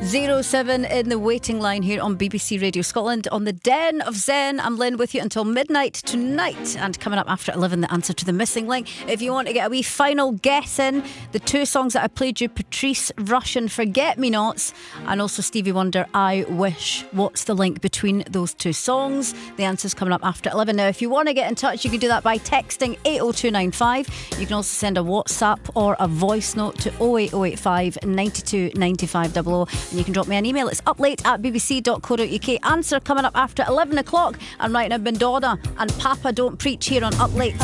07 in the waiting line here on BBC Radio Scotland on the Den of Zen. I'm Lynn with you until midnight tonight, and coming up after 11, the answer to the missing link. If you want to get a wee final guess in, the two songs that I played you, Patrice Rushen, Forget Me Nots, and also Stevie Wonder, I Wish. What's the link between those two songs? The answer's coming up after 11. Now, if you want to get in touch, you can do that by texting 80295. You can also send a WhatsApp or a voice note to 08085 92 95 00. And you can drop me an email. It's uplate@bbc.co.uk. Answer coming up after 11 o'clock. And right now, Bendona and Papa Don't Preach here on Up Late.